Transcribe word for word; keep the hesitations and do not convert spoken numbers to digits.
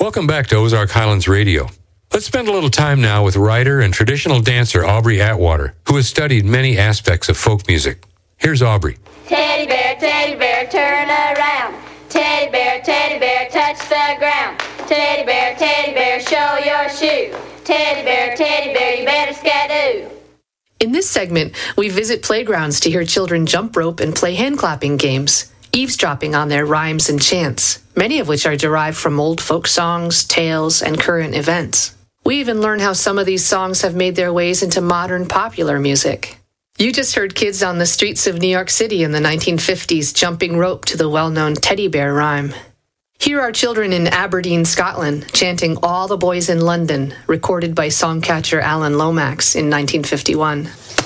Welcome back to Ozark Highlands Radio. Let's spend a little time now with writer and traditional dancer Aubrey Atwater, who has studied many aspects of folk music. Here's Aubrey. Teddy bear, teddy bear, turn around. Teddy bear, teddy bear, touch the ground. Teddy bear, teddy bear, show your shoe. Teddy bear, teddy bear, you better skadoo. In this segment, we visit playgrounds to hear children jump rope and play hand-clapping games, eavesdropping on their rhymes and chants, many of which are derived from old folk songs, tales, and current events. We even learn how some of these songs have made their ways into modern popular music. You just heard kids on the streets of New York City in the nineteen fifties jumping rope to the well-known Teddy Bear rhyme. Here are children in Aberdeen, Scotland, chanting All the Boys in London, recorded by songcatcher Alan Lomax in nineteen fifty-one.